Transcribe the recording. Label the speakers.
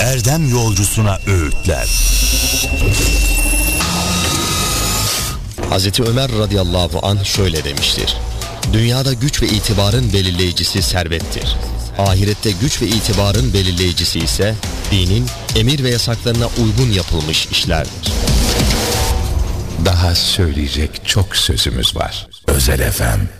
Speaker 1: erdem yolcusuna öğütler.
Speaker 2: Hazreti Ömer radıyallahu anh şöyle demiştir: dünyada güç ve itibarın belirleyicisi servettir. Ahirette güç ve itibarın belirleyicisi ise dinin emir ve yasaklarına uygun yapılmış işlerdir.
Speaker 3: Daha söyleyecek çok sözümüz var.
Speaker 1: Özel FM